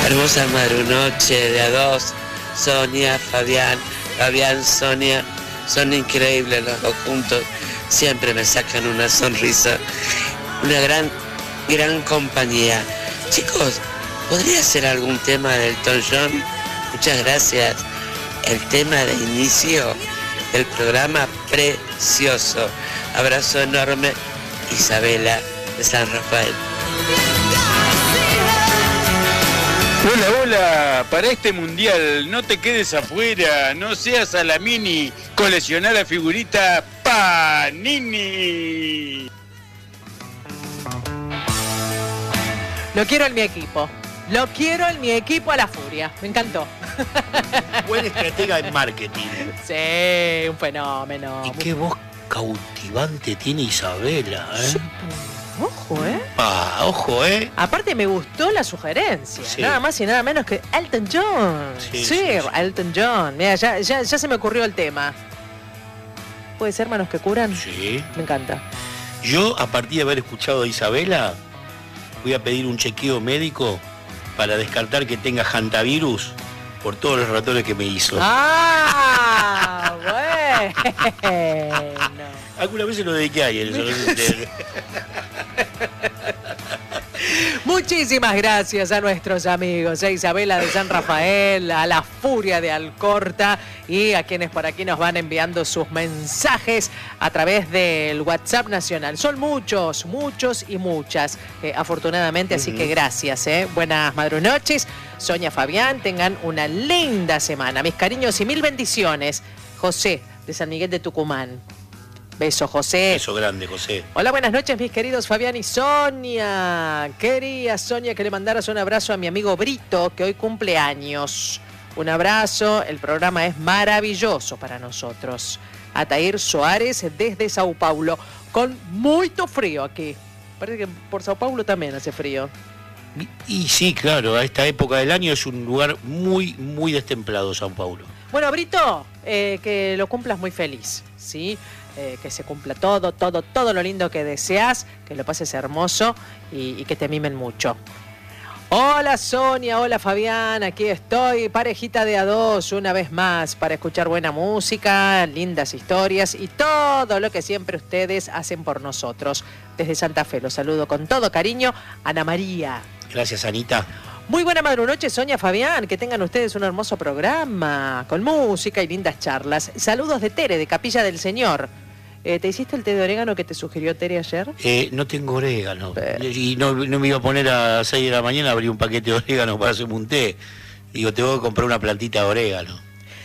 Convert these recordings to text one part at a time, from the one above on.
Hermosa madrunoche de a dos, Sonia, Fabián, Sonia, son increíbles los dos juntos, siempre me sacan una sonrisa, una gran compañía. Chicos, ¿podría ser algún tema del Elton John? Muchas gracias. El tema de inicio del programa precioso. Abrazo enorme, Isabela de San Rafael. Hola, hola, para este mundial no te quedes afuera, no seas Alamini, colecciona la figurita Panini. Lo quiero en mi equipo, a la furia, me encantó. Buen estratega en marketing. Sí, un fenómeno. Y qué voz cautivante tiene Isabela, ¿eh? Sí. Ojo, Ojo, Aparte me gustó la sugerencia. Sí. Nada más y nada menos que Elton John. Sí, Elton John. Mira, ya se me ocurrió el tema. ¿Puede ser Manos que Curan? Sí. Me encanta. Yo, a partir de haber escuchado a Isabela, voy a pedir un chequeo médico para descartar que tenga hantavirus por todos los ratones que me hizo. ¡Ah! Bueno. Alguna vez se lo dediqué a él. Muchísimas gracias a nuestros amigos, a Isabela de San Rafael, a la Furia de Alcorta y a quienes por aquí nos van enviando sus mensajes a través del WhatsApp nacional. Son muchos y muchas, afortunadamente, así que gracias. Buenas madrunoches, Sonia, Fabián, tengan una linda semana. Mis cariños y mil bendiciones. José, de San Miguel de Tucumán. Beso, José. Beso grande, José. Hola, buenas noches, mis queridos Fabián y Sonia. Quería, Sonia, que le mandaras un abrazo a mi amigo Brito, que hoy cumple años. Un abrazo, el programa es maravilloso para nosotros. Atair Soares desde Sao Paulo, con mucho frío aquí. Parece que por Sao Paulo también hace frío. Y sí, claro, a esta época del año es un lugar muy destemplado, Sao Paulo. Bueno, Brito, que lo cumplas muy feliz, ¿sí? Que se cumpla todo lo lindo que deseas, que lo pases hermoso y que te mimen mucho. Hola Sonia, hola Fabián, aquí estoy, parejita de a dos, una vez más, para escuchar buena música, lindas historias y todo lo que siempre ustedes hacen por nosotros. Desde Santa Fe, los saludo con todo cariño, Ana María. Gracias, Anita. Muy buena madrunoche, Sonia, Fabián, que tengan ustedes un hermoso programa, con música y lindas charlas. Saludos de Tere, de Capilla del Señor. ¿Te hiciste el té de orégano que te sugirió Tere ayer? No tengo orégano. Y no me iba a poner a 6 de la mañana a abrir un paquete de orégano para hacerme un té. Digo, tengo que comprar una plantita de orégano.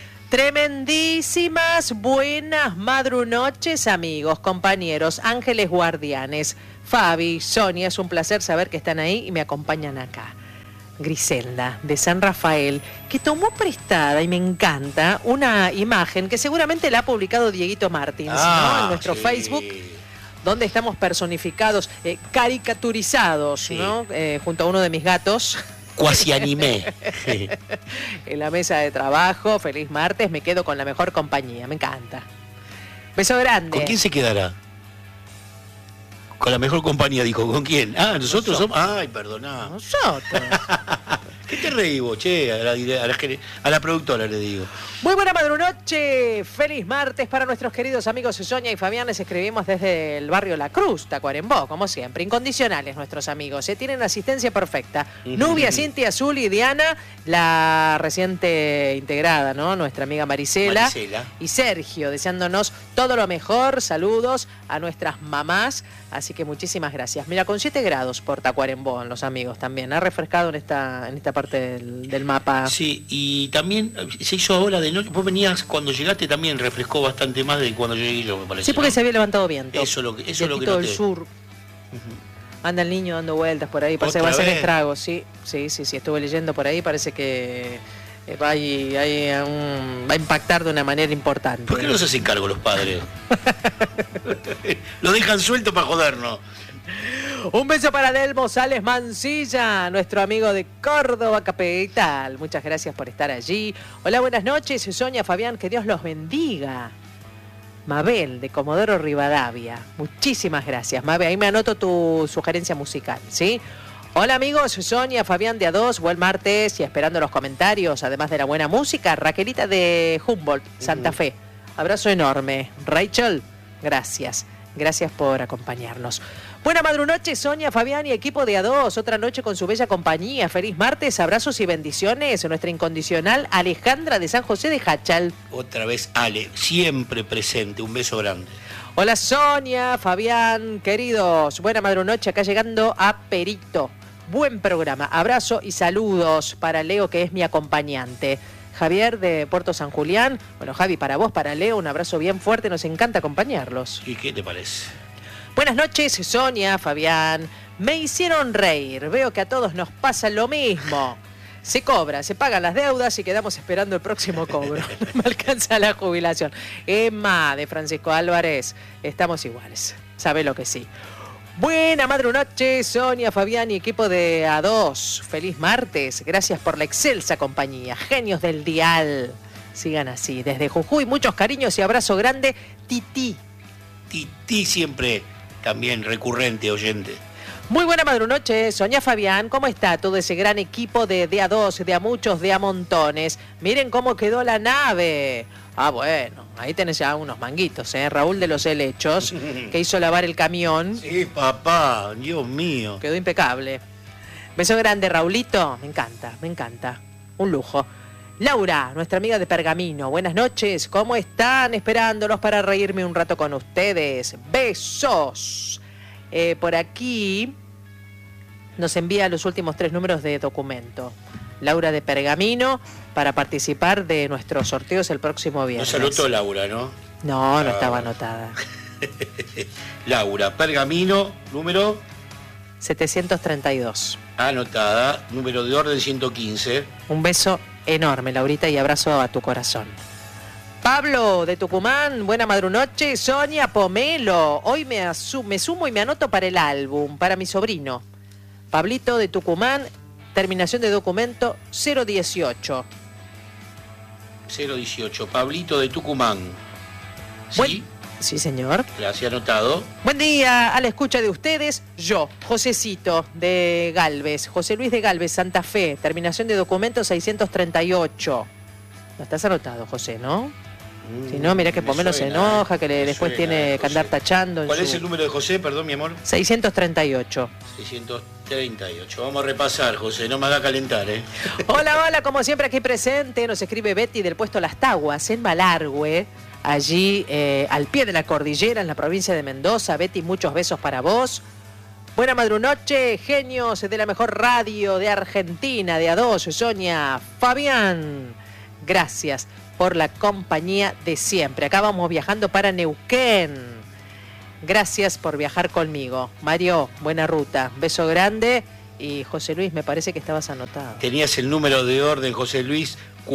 Tremendísimas, buenas madrunoches, amigos, compañeros, ángeles guardianes. Fabi, Sonia, es un placer saber que están ahí y me acompañan acá. Griselda, de San Rafael, que tomó prestada, y me encanta, una imagen que seguramente la ha publicado Dieguito Martins, ¿no? En nuestro Facebook, donde estamos personificados, caricaturizados, ¿no? Junto a uno de mis gatos. Cuasi animé. En la mesa de trabajo, feliz martes, me quedo con la mejor compañía, me encanta. Beso grande. ¿Con quién se quedará? Con la mejor compañía, dijo. ¿Con quién? Nosotros somos... Ay, perdoná. Nosotros. ¿Qué te reí vos, che? A la productora le digo. Muy buena madrunoche. Feliz martes para nuestros queridos amigos Sonia y Fabián. Les escribimos desde el barrio La Cruz, Tacuarembó, como siempre. Incondicionales nuestros amigos. Tienen asistencia perfecta. Nubia, Cintia, Azul y Diana, la reciente integrada, ¿no? Nuestra amiga Marisela. Y Sergio, deseándonos todo lo mejor. Saludos a nuestras mamás. Así que muchísimas gracias. Mira, con 7 grados por Tacuarembó, los amigos también. Ha refrescado en esta parte del mapa. Sí, y también se hizo ahora de noche. Vos venías, cuando llegaste también refrescó bastante más de cuando llegué yo, me parece. Sí, porque ¿no? Se había levantado viento. Eso es lo que todo noté. el sur. Anda el niño dando vueltas por ahí. Parece que va a hacer estragos. Sí. Estuve leyendo por ahí. Parece que va a impactar de una manera importante. ¿Por qué no se hacen cargo los padres? Lo dejan suelto para jodernos. Un beso para Delmo Sales Mancilla, nuestro amigo de Córdoba Capital. Muchas gracias por estar allí. Hola, buenas noches, Sonia, Fabián, que Dios los bendiga. Mabel, de Comodoro Rivadavia. Muchísimas gracias, Mabel. Ahí me anoto tu sugerencia musical, ¿sí? Hola amigos, Sonia, Fabián de A2, buen martes y esperando los comentarios, además de la buena música, Raquelita de Humboldt, Santa Fe. Abrazo enorme. Rachel, gracias. Gracias por acompañarnos. Buena madrunoche, Sonia, Fabián y equipo de A2. Otra noche con su bella compañía. Feliz martes, abrazos y bendiciones. Nuestra incondicional Alejandra de San José de Hachal. Otra vez Ale, siempre presente. Un beso grande. Hola Sonia, Fabián, queridos. Buena madrunoche, acá llegando a Perito. Buen programa. Abrazo y saludos para Leo, que es mi acompañante. Javier de Puerto San Julián. Bueno, Javi, para vos, para Leo, un abrazo bien fuerte. Nos encanta acompañarlos. ¿Y qué te parece? Buenas noches, Sonia, Fabián. Me hicieron reír. Veo que a todos nos pasa lo mismo. Se cobra, se pagan las deudas y quedamos esperando el próximo cobro. No me alcanza la jubilación. Emma de Francisco Álvarez. Estamos iguales. Sabe lo que sí. Buena madrunoche, Sonia, Fabián y equipo de A2. Feliz martes. Gracias por la excelsa compañía. Genios del dial. Sigan así. Desde Jujuy, muchos cariños y abrazo grande. Titi. Titi siempre también recurrente oyente. Muy buena madrunoche, Sonia, Fabián. ¿Cómo está todo ese gran equipo de A2, de a muchos, de a montones? Miren cómo quedó la nave. Ah, bueno, ahí tenés ya unos manguitos, ¿eh? Raúl de los Helechos, que hizo lavar el camión. Sí, papá, Dios mío. Quedó impecable. Beso grande, Raulito. Me encanta. Un lujo. Laura, nuestra amiga de Pergamino. Buenas noches. ¿Cómo están? Esperándolos para reírme un rato con ustedes. Besos. Por aquí nos envía los últimos 3 números de documento. Laura de Pergamino, para participar de nuestros sorteos el próximo viernes. No se anotó Laura, ¿no? No estaba anotada. Laura, Pergamino, número 732. Anotada, número de orden 115. Un beso enorme, Laurita, y abrazo a tu corazón. Pablo de Tucumán, buena madrunoche. Sonia Pomelo, hoy me sumo y me anoto para el álbum, para mi sobrino. Pablito de Tucumán, terminación de documento 018. 018, Pablito de Tucumán. ¿Sí? Sí, señor. Gracias, anotado. Buen día, a la escucha de ustedes, yo, Josecito de Galvez, José Luis de Galvez, Santa Fe, terminación de documento 638. No estás anotado, José, ¿no? Si no, mirá que Pomelo se enoja, que después tiene que andar tachando. ¿Cuál es el número de José? Perdón, mi amor. 638. 638. Vamos a repasar, José, no me haga calentar, ¿eh? Hola, como siempre aquí presente, nos escribe Betty del puesto Las Taguas, en Malargüe, allí al pie de la cordillera, en la provincia de Mendoza. Betty, muchos besos para vos. Buena madrunoche, genios de la mejor radio de Argentina, de A2, Sonia, Fabián. Gracias por la compañía de siempre. Acá vamos viajando para Neuquén. Gracias por viajar conmigo. Mario, buena ruta. Beso grande. Y José Luis, me parece que estabas anotado. Tenías el número de orden, José Luis,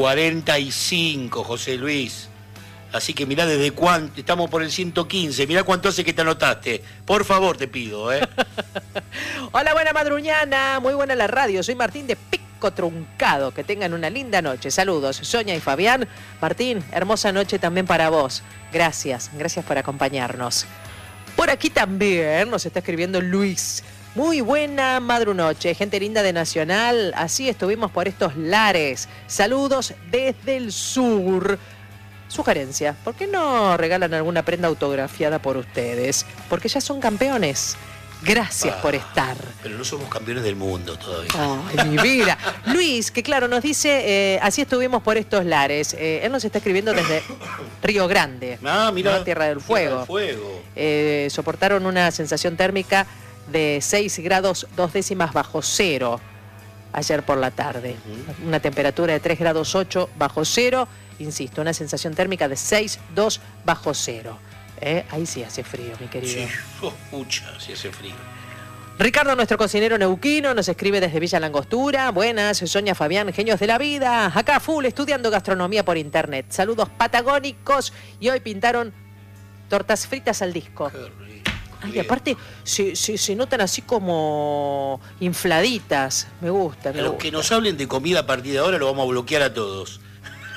45, José Luis. Así que mirá desde cuánto, estamos por el 115, mirá cuánto hace que te anotaste. Por favor, te pido, ¿eh? Hola, buena madruñana, muy buena la radio. Soy Martín de Pico Truncado. Que tengan una linda noche. Saludos, Sonia y Fabián. Martín, hermosa noche también para vos. Gracias por acompañarnos. Por aquí también nos está escribiendo Luis. Muy buena madrunoche, gente linda de Nacional. Así estuvimos por estos lares. Saludos desde el sur. Sugerencia, ¿por qué no regalan alguna prenda autografiada por ustedes? Porque ya son campeones. Gracias por estar. Pero no somos campeones del mundo todavía. Ay, mi vida. Luis, que claro, nos dice, así estuvimos por estos lares. Él nos está escribiendo desde Río Grande, mira, ¿no? Tierra del Fuego. Soportaron una sensación térmica de 6 grados 2 décimas bajo cero ayer por la tarde. Una temperatura de 3 grados 8 bajo cero. Insisto, una sensación térmica de 6,2 bajo cero. Ahí sí hace frío, mi querido. Sí, pucha, sí hace frío. Ricardo, nuestro cocinero neuquino, nos escribe desde Villa Langostura. Buenas, Sonia, Fabián, genios de la vida. Acá full, estudiando gastronomía por internet. Saludos patagónicos. Y hoy pintaron tortas fritas al disco. Qué rico. Ay, aparte se notan así como infladitas. Me gusta. Los que nos hablen de comida a partir de ahora lo vamos a bloquear a todos.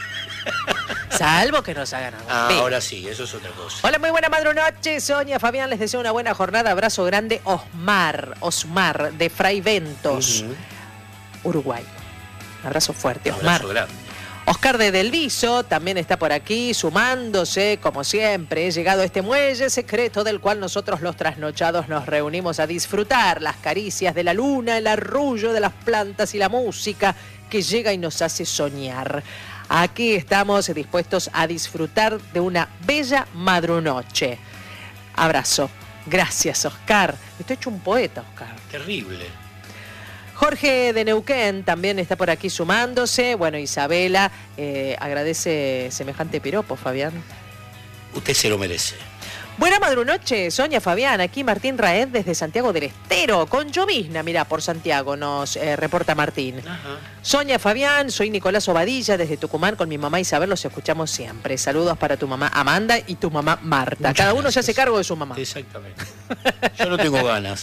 Salvo que nos hagan algo. Ahora sí, eso es otra cosa. Hola, muy buena madrunoche, Sonia, Fabián, les deseo una buena jornada. Abrazo grande, Osmar, de Fray Ventos, Uruguay. Abrazo fuerte, Osmar. Abrazo grande. Oscar de Delviso también está por aquí, sumándose, como siempre. He llegado a este muelle secreto del cual nosotros los trasnochados nos reunimos a disfrutar las caricias de la luna, el arrullo de las plantas y la música que llega y nos hace soñar. Aquí estamos dispuestos a disfrutar de una bella madrunoche. Abrazo. Gracias, Oscar. Estoy hecho un poeta, Oscar. Terrible. Jorge de Neuquén también está por aquí sumándose. Bueno, Isabela agradece semejante piropo, Fabián. Usted se lo merece. Buena madrunoche, Sonia, Fabián. Aquí Martín Raed desde Santiago del Estero. Con llovizna, mirá, por Santiago nos reporta Martín. Ajá. Sonia, Fabián, soy Nicolás Obadilla desde Tucumán. Con mi mamá Isabel los escuchamos siempre. Saludos para tu mamá Amanda y tu mamá Marta. Muchas Cada uno gracias. se hace cargo de su mamá. Exactamente. Yo no tengo ganas.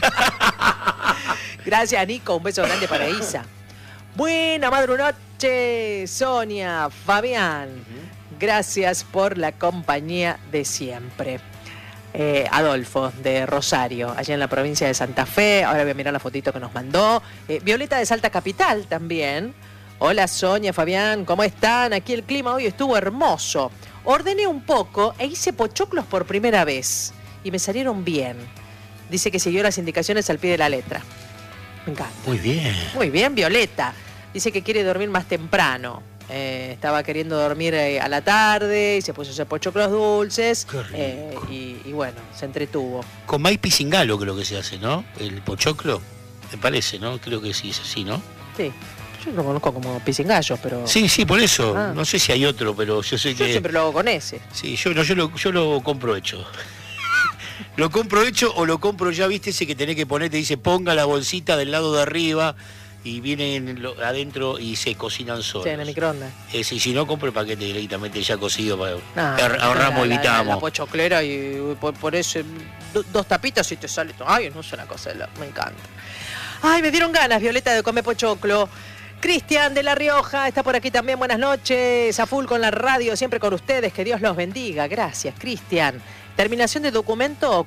Gracias, Nico. Un beso grande para Isa. Buena madrunoche, Sonia, Fabián. Gracias por la compañía de siempre. Adolfo, de Rosario, allá en la provincia de Santa Fe. Ahora voy a mirar la fotito que nos mandó. Violeta de Salta Capital también. Hola, Sonia, Fabián, ¿cómo están? Aquí el clima hoy estuvo hermoso. Ordené un poco e hice pochoclos por primera vez. Y me salieron bien. Dice que siguió las indicaciones al pie de la letra. Me encanta. Muy bien. Muy bien, Violeta. Dice que quiere dormir más temprano. Estaba queriendo dormir a la tarde y se puso a hacer pochoclos dulces. Qué rico. Y bueno, se entretuvo. Con maíz pisingalo creo que se hace, ¿no? El pochoclo, me parece, ¿no? Creo que sí es así, ¿no? Sí, yo lo conozco como pisingallos, pero... Sí, sí, por eso. Ah. No sé si hay otro, pero yo sé Yo que... siempre lo hago con ese. Sí, yo lo compro hecho. Lo compro hecho o lo compro ya, viste, ese que tenés que poner, te dice ponga la bolsita del lado de arriba y vienen adentro y se cocinan solos. Sí, en el microondas. Y si no, compro el paquete directamente ya cocido para No, ahorramos, evitamos. La pochoclera y por eso dos tapitas y te sale todo. Ay, no es una cosa, me encanta. Ay, me dieron ganas, Violeta, de comer pochoclo. Cristian de La Rioja está por aquí también. Buenas noches, a full con la radio, siempre con ustedes. Que Dios los bendiga. Gracias, Cristian. Terminación de documento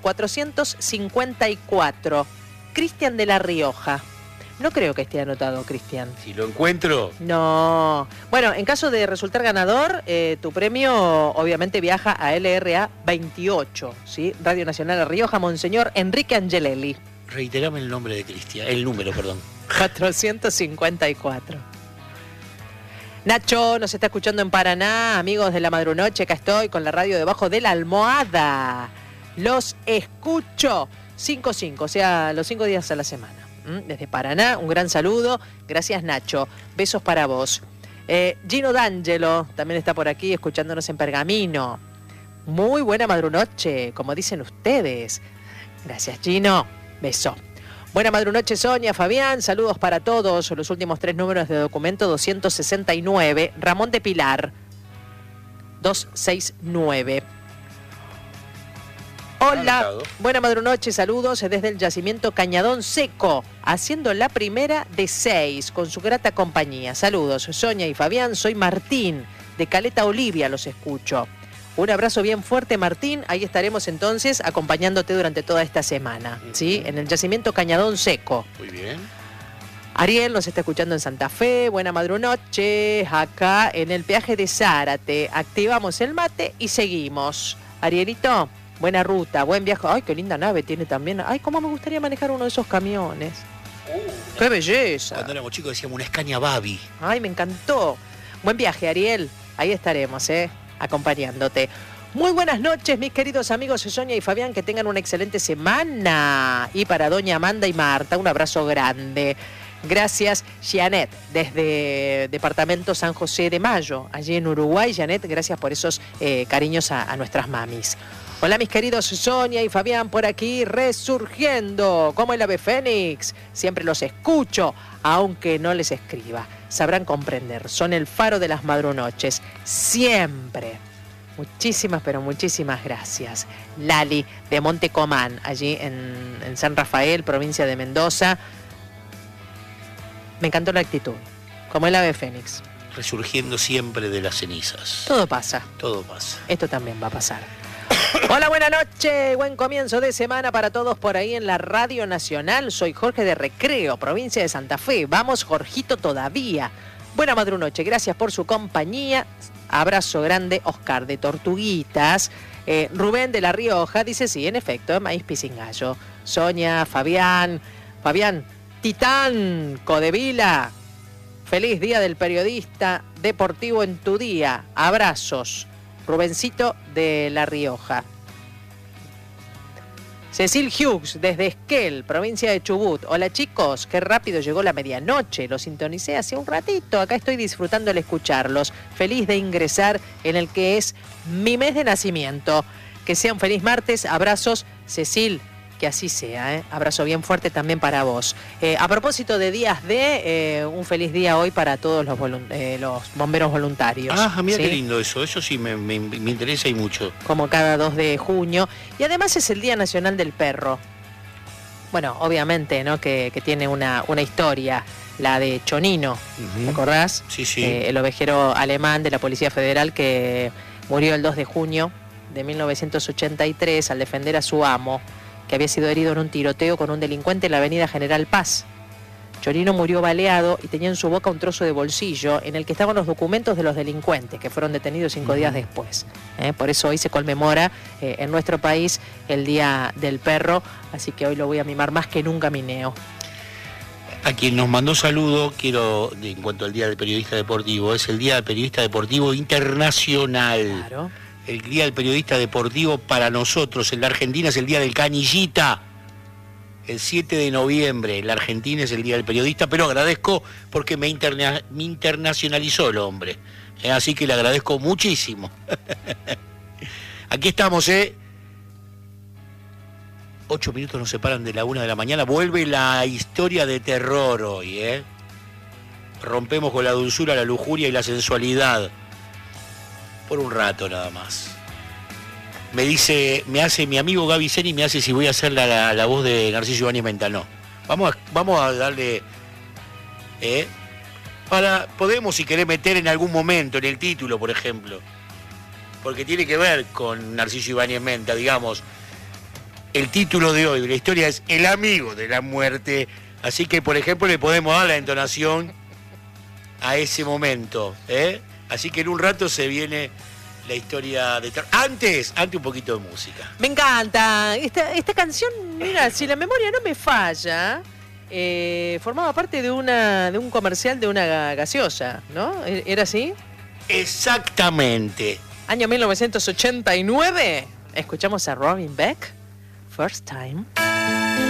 454. Cristian de La Rioja. No creo que esté anotado, Cristian. Si lo encuentro, No. Bueno, en caso de resultar ganador, tu premio obviamente viaja a LRA 28, ¿sí? Radio Nacional La Rioja, Monseñor Enrique Angelelli. reiterame el nombre de Cristian, el número, perdón. 454. Nacho nos está escuchando en Paraná, amigos de la madrunoche, acá estoy con la radio debajo de la almohada. Los escucho 5-5, o sea, los 5 días a la semana. Desde Paraná, un gran saludo. Gracias, Nacho. Besos para vos. Gino D'Angelo también está por aquí escuchándonos en Pergamino. Muy buena madrunoche, como dicen ustedes. Gracias, Gino. Beso. Buena madrunoche, Sonia, Fabián. Saludos para todos. Los últimos 3 números de documento 269. Ramón de Pilar. 269. Hola, Anotado. buena madrunoche, saludos desde el yacimiento Cañadón Seco, haciendo la primera de 6 con su grata compañía. Saludos, Sonia y Fabián, soy Martín, de Caleta Olivia, los escucho. Un abrazo bien fuerte, Martín, ahí estaremos entonces acompañándote durante toda esta semana, ¿sí? En el yacimiento Cañadón Seco. Muy bien. Ariel nos está escuchando en Santa Fe, buena madrunoche, acá en el peaje de Zárate. Activamos el mate y seguimos. Arielito, buena ruta, buen viaje. Ay, qué linda nave tiene también. Ay, cómo me gustaría manejar uno de esos camiones. ¡Qué belleza! Cuando éramos chicos decíamos una Scania Babi. Ay, me encantó. Buen viaje, Ariel. Ahí estaremos, acompañándote. Muy buenas noches, mis queridos amigos Sonia y Fabián. Que tengan una excelente semana. Y para doña Amanda y Marta, un abrazo grande. Gracias, Janet, desde Departamento San José de Mayo, allí en Uruguay. Janet, gracias por esos cariños a nuestras mamis. Hola, mis queridos Sonia y Fabián, por aquí resurgiendo como el ave fénix. Siempre los escucho, aunque no les escriba. Sabrán comprender, son el faro de las madrunoches, siempre. Muchísimas, pero muchísimas gracias. Lali, de Montecomán, allí en San Rafael, provincia de Mendoza. Me encantó la actitud, como el ave fénix. resurgiendo siempre de las cenizas. Todo pasa. Todo pasa. Esto también va a pasar. Hola, buena noche, buen comienzo de semana para todos por ahí en la Radio Nacional. Soy Jorge de Recreo, provincia de Santa Fe. Vamos, Jorgito, todavía. Buena madrunoche, gracias por su compañía. Abrazo grande, Oscar de Tortuguitas. Rubén de La Rioja dice sí, en efecto, maíz pisingallo. Sonia, Fabián, Titán, Codevila. Feliz día del periodista deportivo en tu día. Abrazos. Rubencito de La Rioja. Cecil Hughes, desde Esquel, provincia de Chubut. Hola chicos, qué rápido llegó la medianoche. Los sintonicé hace un ratito. Acá estoy disfrutando al escucharlos. Feliz de ingresar en el que es mi mes de nacimiento. Que sea un feliz martes. Abrazos, Cecil. Que así sea, ¿eh? Abrazo bien fuerte también para vos. A propósito de días un feliz día hoy para todos los bomberos voluntarios. Ah, mira, ¿sí? Qué lindo eso. Eso sí me interesa y mucho. Como cada 2 de junio. Y además es el Día Nacional del Perro. Bueno, obviamente, ¿no? Que tiene una historia, la de Chonino, ¿te acordás? Sí, sí. El ovejero alemán de la Policía Federal que murió el 2 de junio de 1983 al defender a su amo, que había sido herido en un tiroteo con un delincuente en la avenida General Paz. Chonino murió baleado y tenía en su boca un trozo de bolsillo en el que estaban los documentos de los delincuentes que fueron detenidos 5 días después. Por eso hoy se conmemora en nuestro país el Día del Perro, así que hoy lo voy a mimar más que nunca, mi Neo. A quien nos mandó saludo, en cuanto al Día del Periodista Deportivo, es el Día del Periodista Deportivo Internacional. Claro. El Día del Periodista Deportivo para nosotros en la Argentina es el Día del Canillita. El 7 de noviembre en la Argentina es el Día del Periodista, pero agradezco porque me internacionalizó el hombre. Así que le agradezco muchísimo. Aquí estamos, 8 minutos nos separan de la 1 de la mañana. Vuelve la historia de terror hoy, Rompemos con la dulzura, la lujuria y la sensualidad. Por un rato nada más. Me hace mi amigo Gaby Seni, me hace si voy a hacer la voz de Narciso Ibáñez Menta. No. Vamos a darle. Podemos, si querés, meter en algún momento en el título, por ejemplo. Porque tiene que ver con Narciso Ibáñez Menta, digamos. El título de hoy de la historia es El amigo de la muerte. Así que, por ejemplo, le podemos dar la entonación a ese momento, Así que en un rato se viene la historia de... Antes un poquito de música. Me encanta. Esta canción, mira, si la memoria no me falla, formaba parte de un comercial de una gaseosa, ¿no? ¿Era así? Exactamente. Año 1989. Escuchamos a Robin Beck. First Time.